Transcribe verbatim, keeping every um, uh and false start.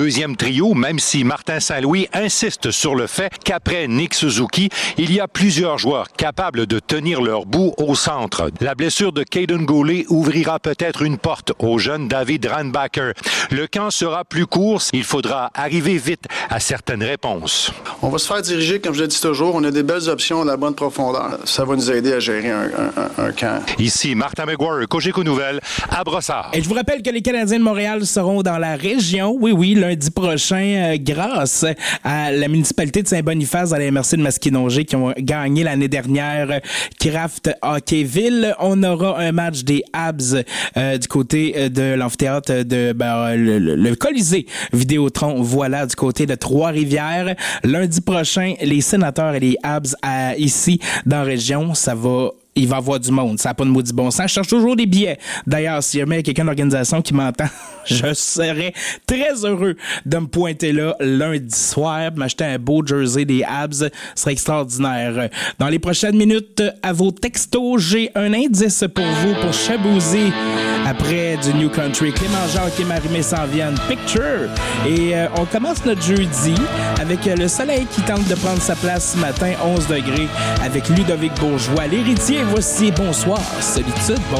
deuxième trio, même si Martin Saint-Louis insiste sur le fait qu'après Nick Suzuki, il y a plusieurs joueurs capables de tenir leur bout au centre. La blessure de Caden Goulet ouvrira peut-être une porte au jeune David Randbacker. Le camp sera plus court, il faudra arriver vite à certaines réponses. On va se faire diriger, comme je le dis toujours, on a des belles options à la bonne profondeur. Ça va nous aider à gérer un, un, un, un camp. Ici Martin McGuire, Cogeco Nouvelles, à Brossard. Et je vous rappelle que les Canadiens de Montréal seront dans la région, oui, oui, lundi prochain, euh, grâce à la municipalité de Saint-Boniface dans la M R C de Masquinongé qui ont gagné l'année dernière Kraft Hockeyville. On aura un match des Habs euh, du côté de l'amphithéâtre de ben, le, le, le Colisée Vidéotron, voilà, du côté de Trois-Rivières. Lundi prochain, les Sénateurs et les Habs à, ici dans la région, ça va... Il va y avoir du monde. Ça n'a pas de maudit bon sens. Je cherche toujours des billets. D'ailleurs, s'il y a quelqu'un d'organisation qui m'entend, je serais très heureux de me pointer là lundi soir, m'acheter un beau jersey des Habs. Ce serait extraordinaire. Dans les prochaines minutes, à vos textos, j'ai un indice pour vous, pour Chabouzy, après du New Country. Clément Jacques et Marie-Mé s'en viennent. Picture. Et euh, on commence notre jeudi avec euh, le soleil qui tente de prendre sa place ce matin, onze degrés, avec Ludovic Bourgeois, l'héritier. Voici Bonsoir Solitude. Bon